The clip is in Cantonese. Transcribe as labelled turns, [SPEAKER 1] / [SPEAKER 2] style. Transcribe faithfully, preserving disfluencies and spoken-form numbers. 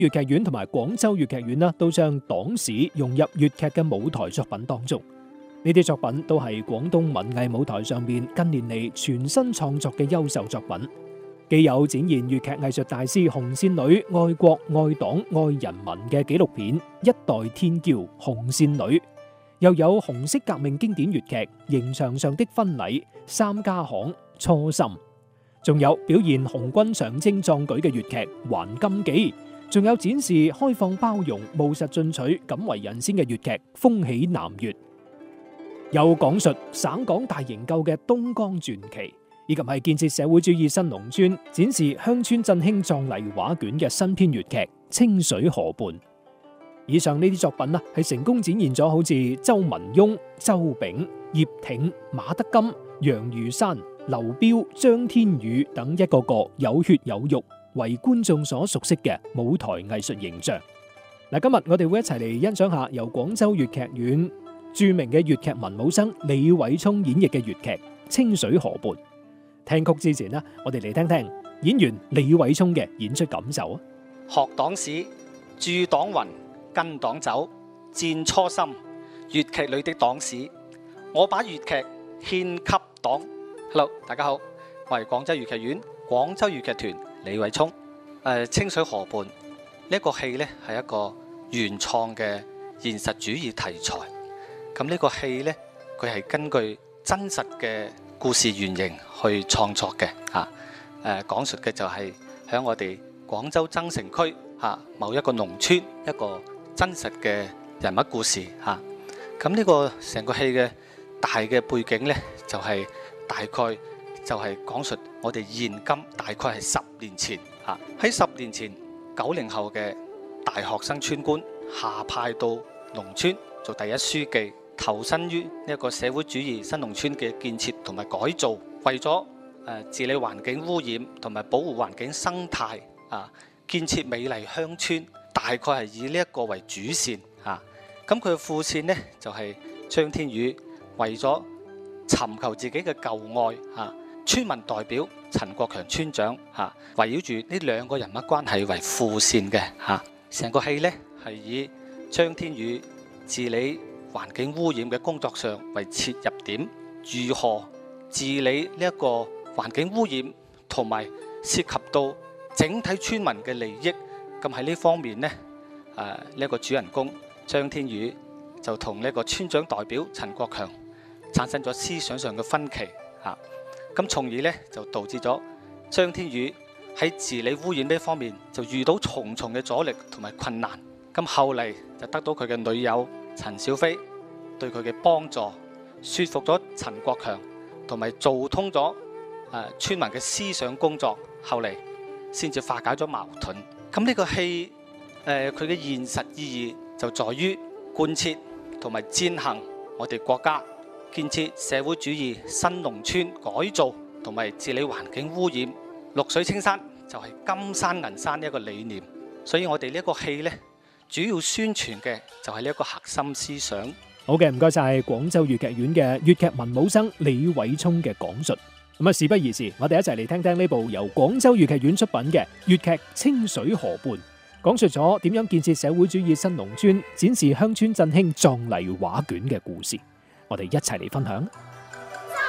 [SPEAKER 1] 粵劇院同埋廣州粵劇院啦，都將黨史融入粵劇嘅舞台作品當中。呢啲作品都係廣東文藝舞台上邊近年嚟全新創作嘅優秀作品，既有展現粵劇藝術大師紅線女愛國愛黨愛人民嘅紀錄片《一代天驕紅線女》，又有紅色革命經典粵劇《刑場上的婚禮》、《三家巷》、《初心》，仲有表現紅軍長征壯舉嘅粵劇《還金記》，仲有展示開放包容、務實進取、敢為人先嘅粵劇《風起南粵》，有講述省港大營救嘅《東江傳奇》，以及係建設社會主義新農村、展示鄉村振興壯麗畫卷嘅新編粵劇《清水河畔》。以上呢啲作品啦，係成功展現咗好似周文雍、周炳、葉挺、馬德金、楊如山、劉彪、張天宇等一個個有血有肉、為觀眾所熟悉嘅舞台藝術形象。嗱，今日我哋會一齊嚟欣賞下由廣州粵劇院著名嘅粵劇文武生李偉聰演繹嘅粵劇《清水河畔》。聽曲之前呢，我哋嚟聽聽演員李偉聰嘅演出感受啊！
[SPEAKER 2] 學黨史，駐黨魂，跟黨走，戰初心，粵劇裏的黨史，我把粵劇獻給黨。Hello， 大家好，我係廣州粵劇院廣州粵劇團李偉聰。誒、呃，《清水河畔》呢一個戲呢，係一個原創嘅現實主義題材。咁呢個戲呢，佢係根據真實嘅故事原型去創作嘅。嚇、呃，誒講述嘅就係喺我哋廣州增城區嚇某一個農村一個真實嘅人物故事嚇。咁、啊、呢個成個戲嘅大嘅背景呢，就係、是、大概就係講述我哋現今大概係十年前嚇，喺、啊、十年前九零後嘅大學生村官下派到農村做第一書記，投身於呢一個社會主義新農村嘅建設同埋改造，為咗誒、呃、治理環境污染同埋保護環境生態啊，建設美麗鄉村，大概係以呢一個為主線啊。咁佢嘅副線呢，就係、是、張天宇為咗尋求自己嘅舊愛啊，村民代表陳國強村長啊，圍繞住呢兩個人物關係為副線嘅嚇。成、啊、個戲呢，係以張天宇治理環境污染嘅工作上為切入點，如何治理呢一個環境污染，同埋涉及到整體村民嘅利益。咁喺呢方面呢，誒呢一個主人公張天宇就同呢一個村長代表陳國強產生咗思想上嘅分歧嚇。咁、啊、從而呢，就導致咗張天宇喺治理污染呢方面就遇到重重嘅阻力同埋困難。咁後嚟就得到佢嘅女友陳小飛對佢嘅幫助，說服咗陳國強，同埋做通咗誒、呃、村民嘅思想工作，後嚟先至化解咗矛盾。咁呢個戲誒佢嘅現實意義就在於貫徹同埋踐行我哋國家建設社會主義新農村改造同埋治理環境污染，綠水青山就係金山銀山呢一個理念。所以我哋呢一個戲呢，主要宣傳嘅就係呢一個核心思想。
[SPEAKER 1] 好嘅，唔該晒廣州粵劇院嘅粵劇文武生李偉聰嘅講述。咁啊，事不宜遲，我哋一齊嚟聽聽呢部由廣州粵劇院出品嘅粵劇《清水河畔》，講述咗點樣建設社會主義新農村、展示鄉村振興壯麗畫卷嘅故事。我哋一齊嚟分享。